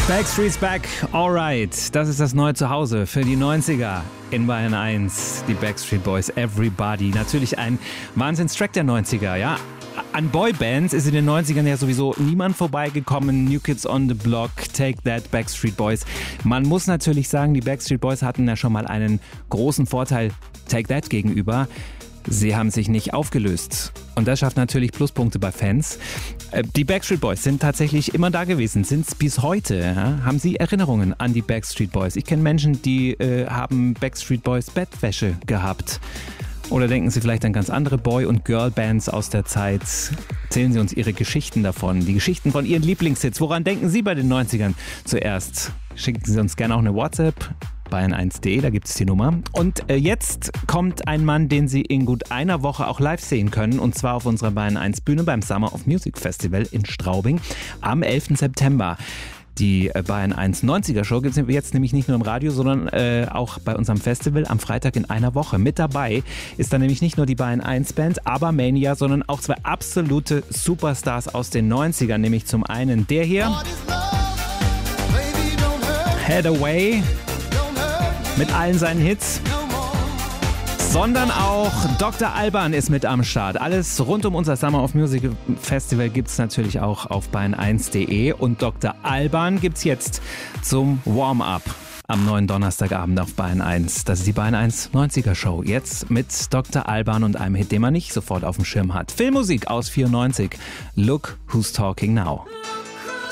Backstreet's Back, alright. Das ist das neue Zuhause für die 90er in Bayern 1. Die Backstreet Boys, Everybody. Natürlich ein Wahnsinnstrack der 90er, ja. An Boybands ist in den 90ern ja sowieso niemand vorbeigekommen. New Kids on the Block, Take That, Backstreet Boys. Man muss natürlich sagen, die Backstreet Boys hatten ja schon mal einen großen Vorteil Take That gegenüber. Sie haben sich nicht aufgelöst. Und das schafft natürlich Pluspunkte bei Fans. Die Backstreet Boys sind tatsächlich immer da gewesen, sind es bis heute. Ja? Haben Sie Erinnerungen an die Backstreet Boys? Ich kenne Menschen, die haben Backstreet Boys Bettwäsche gehabt. Oder denken Sie vielleicht an ganz andere Boy- und Girl-Bands aus der Zeit? Erzählen Sie uns Ihre Geschichten davon, die Geschichten von Ihren Lieblingshits. Woran denken Sie bei den 90ern zuerst? Schicken Sie uns gerne auch eine WhatsApp. Bayern1.de, da gibt es die Nummer. Und jetzt kommt ein Mann, den Sie in gut einer Woche auch live sehen können. Und zwar auf unserer Bayern 1 Bühne beim Summer of Music Festival in Straubing am 11. September. Die Bayern 1 90er Show gibt es jetzt nämlich nicht nur im Radio, sondern auch bei unserem Festival am Freitag in einer Woche. Mit dabei ist dann nämlich nicht nur die Bayern 1 Band, aber Mania, sondern auch zwei absolute Superstars aus den 90ern. Nämlich zum einen der hier, Head Away, mit allen seinen Hits, sondern auch Dr. Alban ist mit am Start. Alles rund um unser Summer of Music Festival gibt es natürlich auch auf bayern1.de und Dr. Alban gibt es jetzt zum Warm-up am neuen Donnerstagabend auf Bayern 1. Das ist die Bayern 1 90er Show. Jetzt mit Dr. Alban und einem Hit, den man nicht sofort auf dem Schirm hat. Filmmusik aus 94. Look Who's Talking Now.